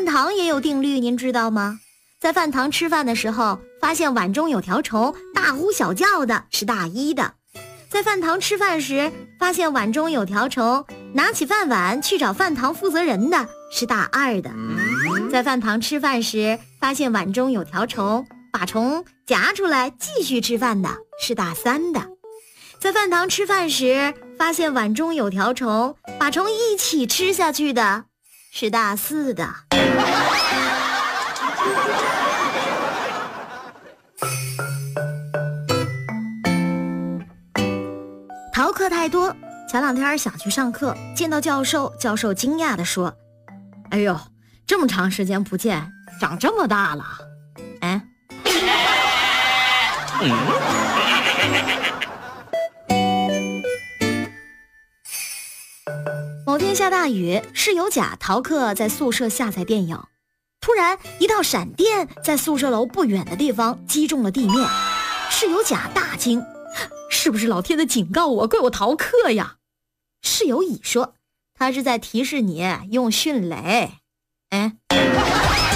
饭堂也有定律，您知道吗？在饭堂吃饭的时候，发现碗中有条虫，大呼小叫的是大一的；在饭堂吃饭时，发现碗中有条虫，拿起饭碗去找饭堂负责人的是大二的；在饭堂吃饭时，发现碗中有条虫，把虫夹出来继续吃饭的是大三的；在饭堂吃饭时，发现碗中有条虫，把虫一起吃下去的是大四的。逃课太多，前两天想去上课，见到教授，教授惊讶地说：“哎呦，这么长时间不见，长这么大了。”哎，某天下大雨，室友甲逃课在宿舍下载电影，突然一道闪电在宿舍楼不远的地方击中了地面，室友甲大惊，是不是老天的警告我，怪我逃课呀？室友乙说，他是在提示你用迅雷。哎。